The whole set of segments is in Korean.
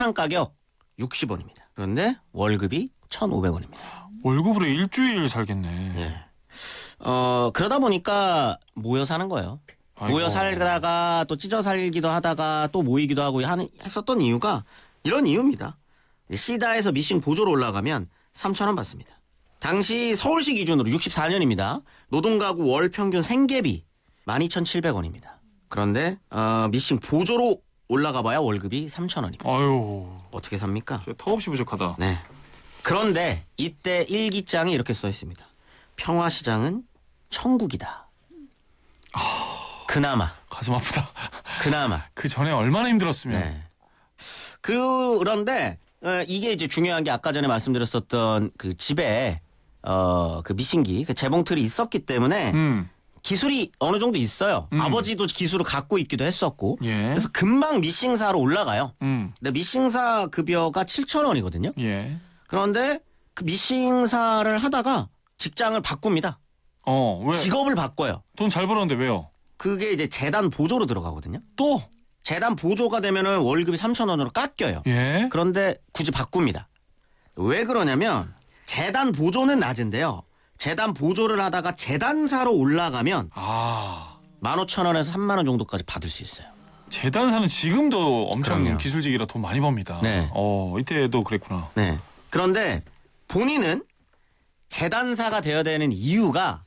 가격 60원입니다. 그런데 월급이 1,500원입니다. 월급으로 일주일 살겠네. 예. 그러다 보니까 모여 사는 거예요. 아이고. 모여 살다가 또 찢어 살기도 하다가 또 모이기도 하고 했었던 이유가 이런 이유입니다. 시다에서 미싱 보조로 올라가면 3,000원 받습니다. 당시 서울시 기준으로 64년입니다. 노동가구 월 평균 생계비 12,700원입니다. 그런데 미싱 보조로 올라가 봐야 월급이 3,000원입니다. 아유, 어떻게 삽니까? 턱없이 부족하다. 네. 그런데 이때 일기장에 이렇게 써 있습니다. 평화시장은 천국이다. 그나마. 가슴 아프다. 그나마. 그 전에 얼마나 힘들었으면. 네. 그런데 이게 이제 중요한 게 아까 전에 말씀드렸었던 그 집에 그 미싱기 그 재봉틀이 있었기 때문에 기술이 어느 정도 있어요. 아버지도 기술을 갖고 있기도 했었고. 예. 그래서 금방 미싱사로 올라가요. 근데 미싱사 급여가 7,000원이거든요. 예. 그런데 그 미싱사를 하다가 직장을 바꿉니다. 왜? 직업을 바꿔요. 돈 잘 벌었는데 왜요? 그게 이제 재단 보조로 들어가거든요. 또? 재단 보조가 되면은 월급이 3,000원으로 깎여요. 예. 그런데 굳이 바꿉니다. 왜 그러냐면 재단 보조는 낮은데요. 재단 보조를 하다가 재단사로 올라가면 15,000원에서 3만 원 정도까지 받을 수 있어요. 재단사는 지금도 엄청 그럼요. 기술직이라 돈 많이 법니다. 네. 이때도 그랬구나. 네. 그런데 본인은 재단사가 되어야 되는 이유가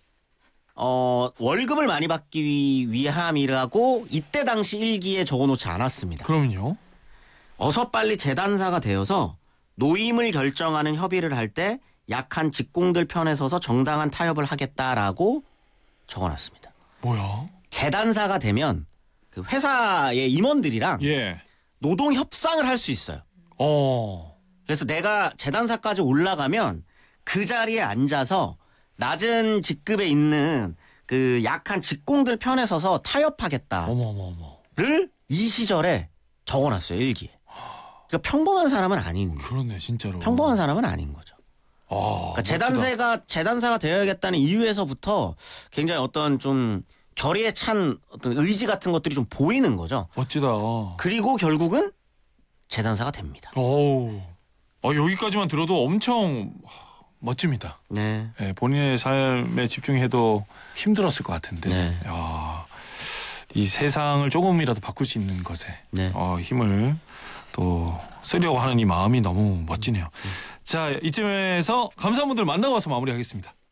월급을 많이 받기 위함이라고 이때 당시 일기에 적어놓지 않았습니다. 그러면요? 어서 빨리 재단사가 되어서 노임을 결정하는 협의를 할 때 약한 직공들 편에 서서 정당한 타협을 하겠다라고 적어놨습니다. 뭐야? 재단사가 되면 그 회사의 임원들이랑 예. 노동 협상을 할 수 있어요. 그래서 내가 재단사까지 올라가면 그 자리에 앉아서 낮은 직급에 있는 그 약한 직공들 편에 서서 타협하겠다를 어머머머. 이 시절에 적어놨어요, 일기에. 그러니까 평범한 사람은 아닌 거예요. 그렇네, 진짜로. 평범한 사람은 아닌 거죠. 그러니까 재단사가 되어야겠다는 이유에서부터 굉장히 어떤 좀 결의에 찬 어떤 의지 같은 것들이 좀 보이는 거죠. 멋지다. 그리고 결국은 재단사가 됩니다. 여기까지만 들어도 엄청 멋집니다. 네. 네, 본인의 삶에 집중해도 힘들었을 것 같은데. 네. 이 세상을 조금이라도 바꿀 수 있는 것에 네. 힘을 또 쓰려고 하는 이 마음이 너무 멋지네요. 자, 이쯤에서 감사한 분들 만나고 와서 마무리하겠습니다.